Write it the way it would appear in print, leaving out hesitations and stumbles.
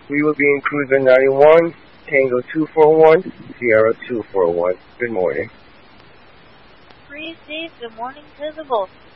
We will be in Cruiser 91, Tango 241, Sierra 241. Good morning. Free Steve, good morning to the both of